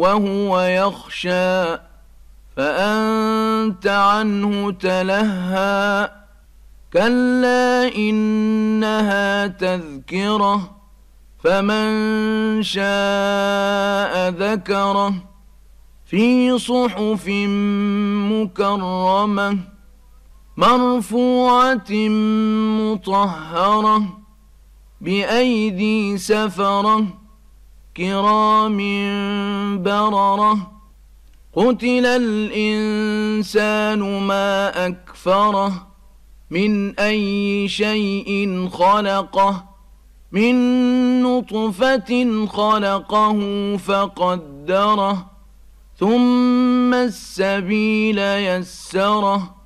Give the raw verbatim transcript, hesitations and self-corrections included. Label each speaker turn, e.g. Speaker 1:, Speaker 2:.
Speaker 1: وهو يخشى فأنت عنه تلهى كلا إنها تذكرة فمن شاء ذكره في صحف مكرمة مرفوعة مطهرة بأيدي سفرة كرام بررة قتل الإنسان ما أكفره من أي شيء خلقه من نطفة خلقه فقدره ثم السبيل يسره